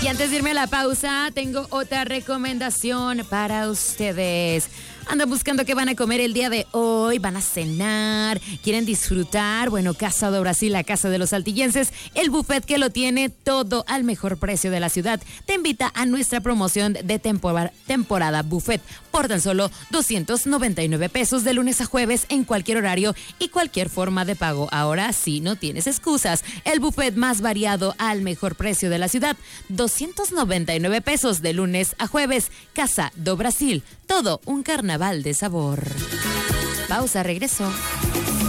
Y antes de irme a la pausa, tengo otra recomendación para ustedes. Andan buscando qué van a comer el día de hoy, van a cenar, quieren disfrutar. Bueno, Casa do Brasil, la casa de los saltillenses, el buffet que lo tiene todo al mejor precio de la ciudad, te invita a nuestra promoción de temporada buffet por tan solo 299 pesos de lunes a jueves en cualquier horario y cualquier forma de pago. Ahora sí, no tienes excusas. El buffet más variado al mejor precio de la ciudad, 299 pesos de lunes a jueves. Casa do Brasil, todo un carnaval de sabor. Pausa, regreso.